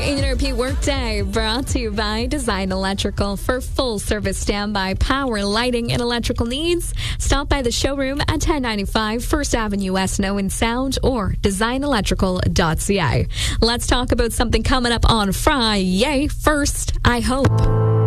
Engineer Pete Workday, brought to you by Design Electrical. For full service standby power, lighting, and electrical needs, stop by the showroom at 1095 First Avenue West in Sound or designelectrical.ca. Let's talk about something coming up on Friday. First, I hope.